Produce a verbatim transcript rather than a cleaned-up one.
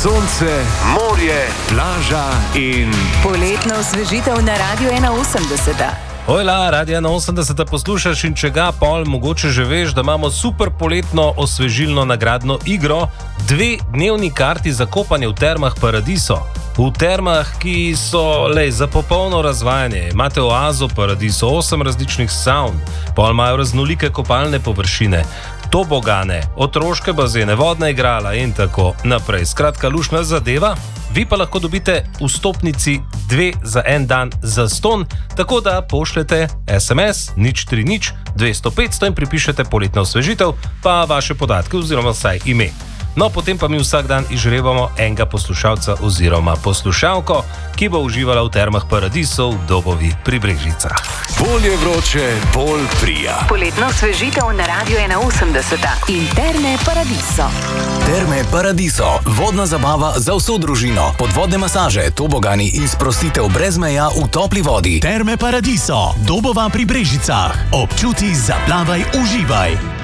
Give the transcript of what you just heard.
Sonce, morje, plaža in poletna osvežitev na Radiu ena osemdeset. Ojla, Radio ena osemdeset poslušaš in če ga pol, mogoče že veš, da imamo super poletno osvežilno nagradno igro, dve dnevni karti za kopanje v termah Paradiso. V termah, ki so lej, za popolno razvajanje, imate oazo Paradiso, osem različnih savn, pol imajo raznolike kopalne površine, tobogane, otroške bazene, vodna igrala in tako naprej. Skratka, luštna zadeva. Vi pa lahko dobite vstopnici dve za en dan za ston, tako da pošljete es em es nič tri nič dvesto petsto in pripišete poletna osvežitev, pa vaše podatke oziroma vsaj ime. No, potem pa mi vsak dan izžrebamo enega poslušalca oziroma poslušalko, ki bo uživala v termah Paradiso v Dobovi pri Brežicah. Bolj je vroče, bolj prija. Poletna osvežitev na Radiu ena osemdeset in Terme Paradiso. Terme Paradiso, vodna zabava za vso družino, podvodne masaže, tobogani in sprostitev brez meja v topli vodi. Terme Paradiso, Dobova pri Brežicah. Občuti, zaplavaj, uživaj.